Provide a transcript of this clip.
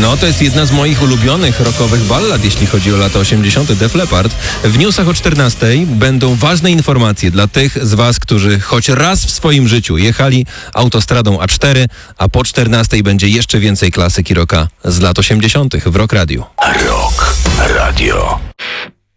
No, to jest jedna z moich ulubionych rockowych ballad, jeśli chodzi o lata 80. Def Leppard. W newsach o 14 będą ważne informacje dla tych z Was, którzy choć raz w swoim życiu jechali autostradą A4, a po 14 będzie jeszcze więcej klasyki rocka z lat 80. w Rock Radio. Rock Radio.